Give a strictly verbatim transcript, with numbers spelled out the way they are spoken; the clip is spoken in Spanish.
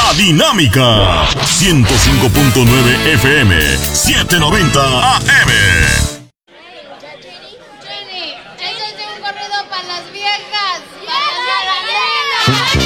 La Dinámica. ciento cinco punto nueve F M. setecientos noventa A M. Jenny, échate un corrido para las viejas. ¡Para las viejas!